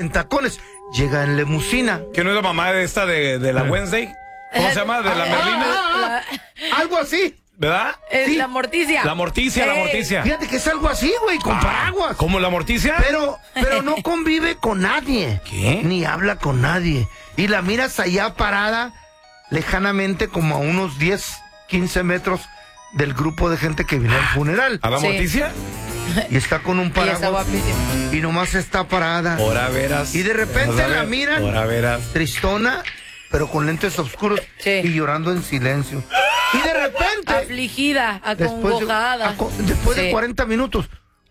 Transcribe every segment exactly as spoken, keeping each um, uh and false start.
en tacones, llega en limusina. ¿Que no es la mamá de esta de, de la Wednesday? ¿Cómo se llama? ¿De la Merlina? Ah, la... Algo así. ¿Verdad? Es Sí. la Morticia. La Morticia, la Ey. Morticia. Fíjate que es algo así, güey, con Ah, paraguas. ¿Cómo la Morticia? Pero, pero no convive con nadie. ¿Qué? Ni habla con nadie. Y la miras allá parada, lejanamente, como a unos diez, quince metros del grupo de gente que vino al funeral. ¿A la Sí. Morticia? Y está con un Y está paraguas. guapísima. Y nomás está parada. Ahora verás. Y de repente Vas a la ver. miran. Ahora verás. Tristona, pero con lentes oscuros. Sí. Y llorando en silencio. Y de repente, Afligida, después, de, acongojada. aco- después Sí. de cuarenta minutos,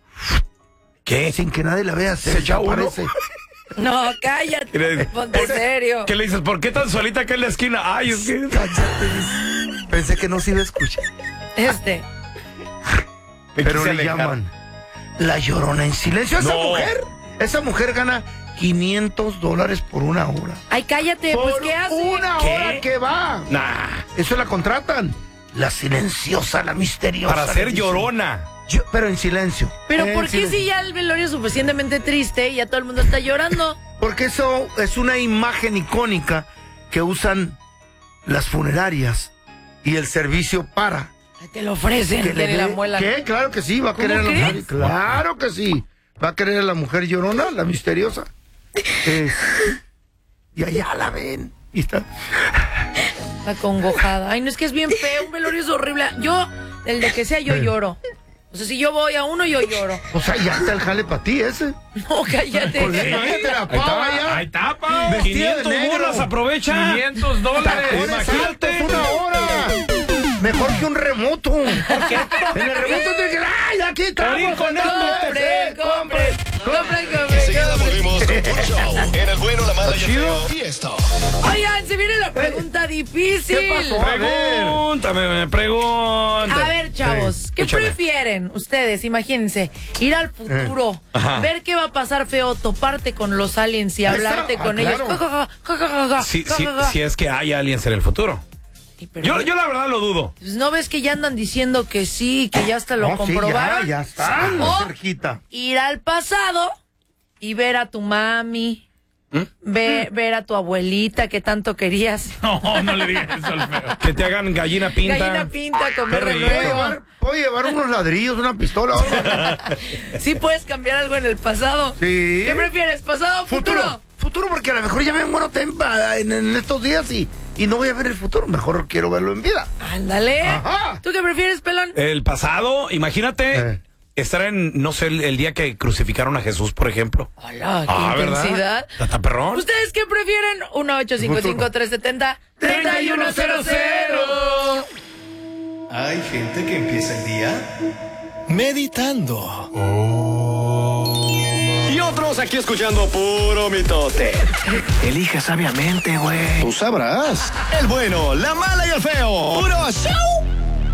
¿Qué? sin que nadie la vea, se ¿Se echa uno? desaparece. No, cállate. Ponte serio. ¿Qué le dices? ¿Por qué tan solita acá en la esquina? Ay, es que... Pensé que no se iba a escuchar. Este. Me Pero quise le alejar. llaman La Llorona en silencio. Esa No. mujer, esa mujer gana quinientos dólares por una hora. Ay, cállate, pues Por ¿qué hace? una ¿Qué? hora que va. Nah, Eso la contratan. La silenciosa, la misteriosa. para le ser dicen. llorona. Yo- pero en silencio. Pero En ¿por qué silencio. si ya el velorio es suficientemente triste y ya todo el mundo está llorando? Porque eso es una imagen icónica que usan las funerarias y el servicio para. Ay, te lo ofrecen, que le tiene la dé- muela. ¿Qué? Claro que sí, va a ¿Cómo querer a la crees? mujer. Claro que sí. Va a querer a la mujer llorona, la misteriosa. Eh, y allá la ven. Y está. Está acongojada. Ay, no, es que es bien feo, un velorio es horrible. Yo, el de que sea, yo lloro. O sea, si yo voy a uno, yo lloro. O sea, ya está el jale para ti ese. No, cállate. Pues, imagínate la Ahí pava está, ya. ahí está, pa. Vestida de quinientos negro. bolas, aprovecha. quinientos dólares. Tacones altos, Imagínate. una hora. Mejor que un remoto. En el remoto te dicen, ¡ay, aquí estamos! Compre, compre, compre, compre, Enseguida compre. volvimos con Puro Show. En el bueno, la mala y el Chido. feo. Y esto. Oigan, se viene la pregunta difícil. ¿Qué pasó? A ver. Pregúntame, me pregunta. A ver, chavos, ¿qué Échale. prefieren ustedes? Imagínense, ir al futuro, Ajá. ver qué va a pasar feo, toparte con los aliens y Ahí hablarte está, con ah, ellos. claro. Ja, ja, ja, ja, ja, ja, Si, ja, si, ja, ja. si es que hay aliens en el futuro. Y pero- Yo, yo la verdad lo dudo. Pues, ¿no ves que ya andan diciendo que sí, que ya hasta lo No, sí, comprobaron? ya, ya está. O cerquita. ir al pasado y ver a tu mami, ve- ver a tu abuelita que tanto querías. No, no le digas eso al feo. Que te hagan gallina pinta. Gallina pinta, comer de rico. ¿Puedo nuevo. llevar, puedo llevar unos ladrillos, una pistola? o algo? Sí puedes cambiar algo en el pasado. Sí. ¿Qué prefieres, pasado o futuro? Futuro. Futuro, porque a lo mejor ya me muero tempa en, en estos días y, y no voy a ver el futuro. Mejor quiero verlo en vida. Ándale. Ajá. ¿Tú qué prefieres, pelón? El pasado, imagínate Eh. estar en, no sé, el, el día que crucificaron a Jesús, por ejemplo. Hola, qué Ah, ¿verdad? intensidad. ¿Está perrón? ¿Ustedes qué prefieren? uno ocho cinco cinco, tres siete cero, tres uno cero cero. Hay gente que empieza el día meditando. Y otros aquí escuchando puro mitote. Elige sabiamente, güey. Tú sabrás. El bueno, la mala y el feo. Puro show